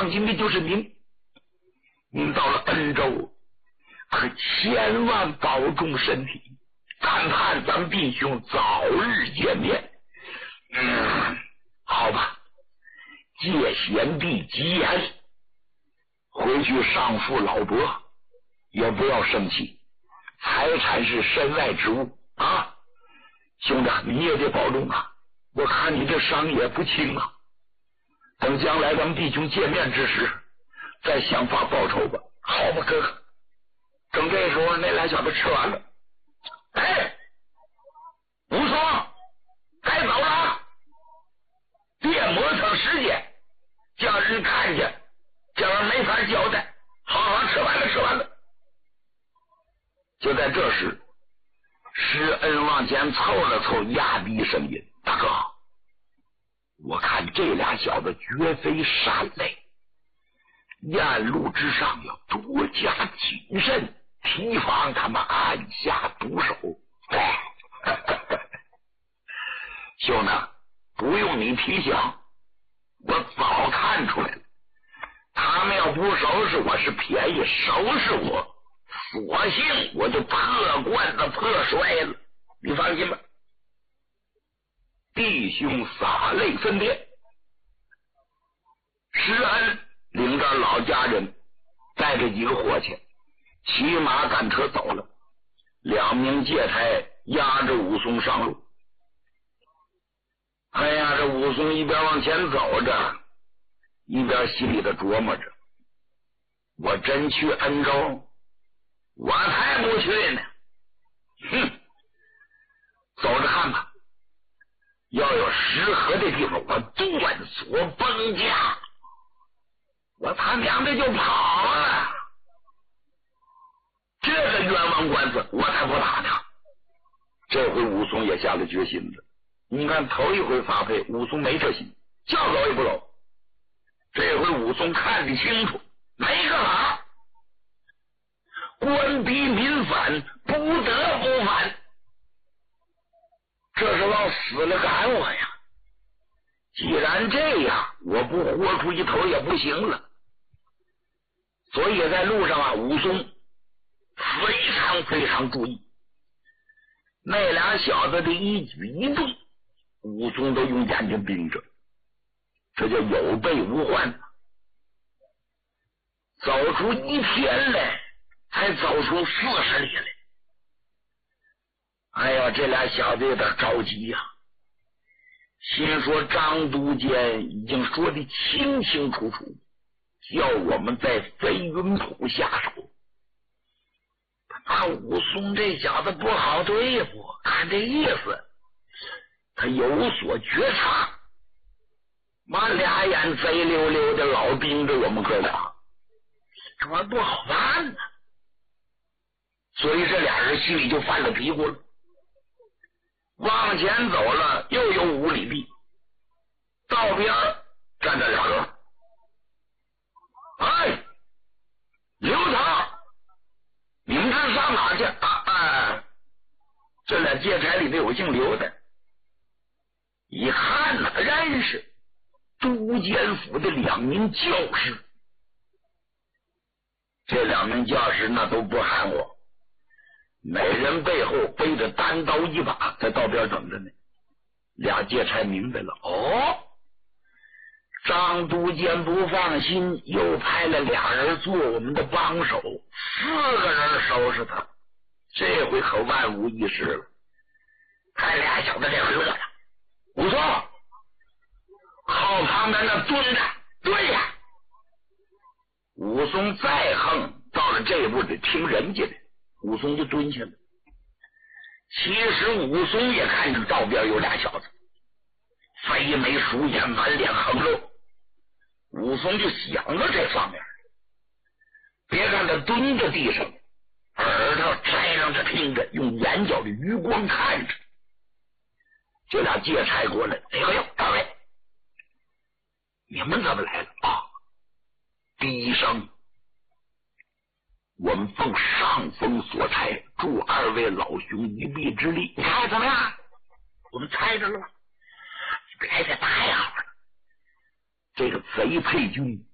放心的就是您。您到了恩州，可千万保重身体，但盼咱们弟兄早日见面。好吧，借贤弟吉言，回去上父老伯，也不要生气，财产是身外之物啊。兄弟，你也得保重啊，我看你这伤也不轻啊。等将来咱们弟兄见面之时，再想法报仇吧。好吧，哥哥。正这时候，那俩小子吃完了。哎，武松，该走了，别磨蹭时间，叫人看见，这玩意没法交代。好好吃完了，吃完了。就在这时，施恩往前凑了凑，压低声音：“大哥，我看这俩小子绝非善类。沿路之上要多加谨慎，提防他们暗下毒手。兄弟，不用你提醒，我早看出来了。他们要不收拾我是便宜，收拾我，索性我就破罐子破摔了。你放心吧。”弟兄洒泪分别，施恩领着老家人带着几个伙计骑马赶车走了，两名借差押着武松上路。哎呀，这武松一边往前走着，一边心里的琢磨着：我真去恩州？我才不去呢！哼，走着看吧，要有适合的地方，我断锁崩家。我他娘的就跑了，这个冤枉官司我才不打呢。这回武松也下了决心了。你看头一回发配，武松没这心，叫走也不走。这回武松看得清楚，没个法，官逼民反，不得不反。这是往死了赶我呀！既然这样，我不豁出一头也不行了。所以在路上啊，武松非常注意那俩小子的一举一动，武松都用眼睛盯着，这叫有备无患。走出1天来，才走出40里来。哎呀，这俩小子有点着急呀，心说张都监已经说的清清楚楚，叫我们在飞云浦下手。那武松这小子不好对付，看这意思，他有所觉察，妈俩眼贼溜溜的老盯着我们哥俩，这玩意不好办呢。所以这俩人心里就犯了嘀咕了。往前走了又有5里地，道边站着俩人。哎，刘唐，你们这是上哪去啊？这俩借差里头有姓刘的，一看哪认识，都监府的2名教师。这2名教师那都不含糊，每人背后背着单刀一把，在道边等着呢。俩借差明白了，哦，张都监不放心，又派了2人做我们的帮手，4个人收拾他。这回可万无一失了。看俩小子这回乐了，武松靠旁边那蹲着，蹲下。武松再横，到了这一步得听人家的，武松就蹲下了。其实武松也看见道边有俩小子，飞眉鼠眼，满脸横肉。武松就想到这方面，别看他蹲在地上，耳朵摘上他听着，用眼角的余光看着。这俩借差过来，哎呦，二位，你们怎么来了啊？低声，我们奉上峰所差，助2位老兄一臂之力，你看怎么样？我们猜着了吧？别太大呀！这个贼配军